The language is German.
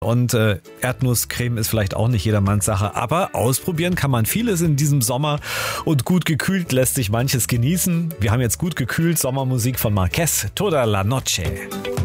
Und Erdnusscreme ist vielleicht auch nicht jedermanns Sache, aber ausprobieren kann man vieles in diesem Sommer und gut gekühlt lässt sich manches genießen. Wir haben jetzt gut gekühlt Sommermusik von Marquez, Toda la Noche.